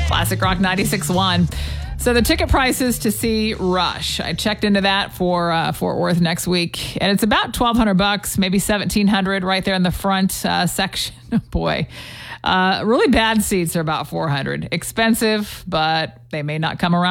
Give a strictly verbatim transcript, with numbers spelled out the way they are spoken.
Classic Rock ninety-six point one. So the ticket prices to see Rush, I checked into that for uh, Fort Worth next week, and it's about twelve hundred bucks, maybe seventeen hundred right there in the front uh, section. Oh boy. Uh, really bad seats are about four hundred. Expensive, but they may not come around.